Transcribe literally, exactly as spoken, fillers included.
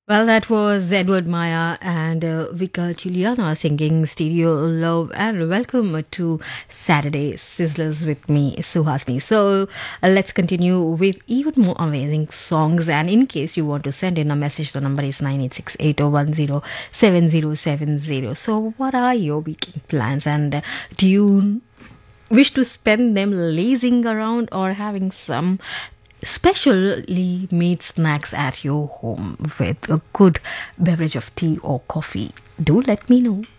Well, that was Edward Maya and uh, Vika Juliana singing Stereo Love. And welcome to Saturday Sizzlers with me, Suhasini. So uh, let's continue with even more amazing songs. And in case you want to send in a message, the number is nine eight six eight oh one oh seven oh seven oh. So, what are your weekend plans? And uh, do you wish to spend them lazing around or having some specially made snacks at your home with a good beverage of tea or coffee? Do let me know.